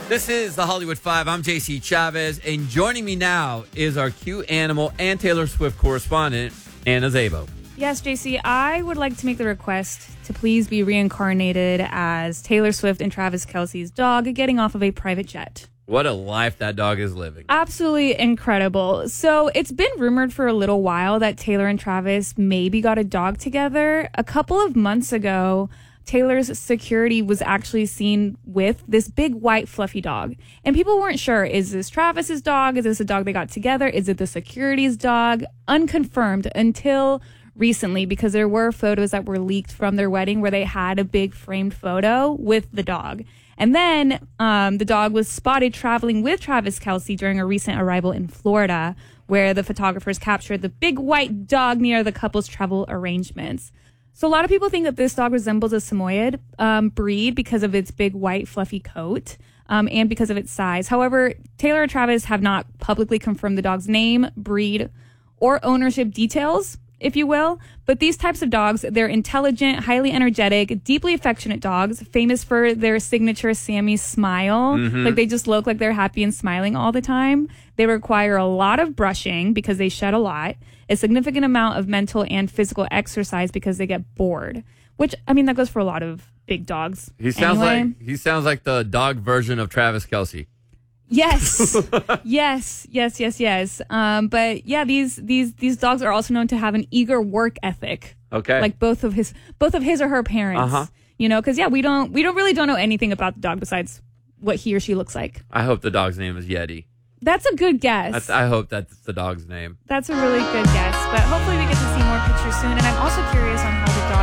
This is the Hollywood Five. I'm JC Chavez, and joining me now is our cute animal and Taylor Swift correspondent, Anna Szabo. Yes, JC, I would like to make the request to please be reincarnated as Taylor Swift and Travis Kelce's dog getting off of a private jet. What a life that dog is living. Absolutely incredible. So it's been rumored for a little while that Taylor and Travis maybe got a dog together. A couple of months ago, Taylor's security was actually seen with this big white fluffy dog. And people weren't sure, is this Travis's dog? Is this a dog they got together? Is it the security's dog? Unconfirmed until recently, because there were photos that were leaked from their wedding where they had a big framed photo with the dog. And then the dog was spotted traveling with Travis Kelce during a recent arrival in Florida, where the photographers captured the big white dog near the couple's travel arrangements. So a lot of people think that this dog resembles a Samoyed breed because of its big white fluffy coat and because of its size. However, Taylor and Travis have not publicly confirmed the dog's name, breed, or ownership details, if you will. But these types of dogs, they're intelligent, highly energetic, deeply affectionate dogs, famous for their signature Sammy smile. Like they just look like they're happy and smiling all the time. They require a lot of brushing because they shed a lot, a significant amount of mental and physical exercise because they get bored. Which, I mean, that goes for a lot of big dogs. He sounds anyway. like the dog version of Travis Kelce. Yes. yes. But yeah, these dogs are also known to have an eager work ethic. Okay. Like both of his or her parents. You know, because we really don't know anything about the dog besides what he or she looks like. I hope the dog's name is Yeti. That's a good guess. I hope that's the dog's name. That's a really good guess. But hopefully we get to see more pictures soon. And I'm also curious on how the dog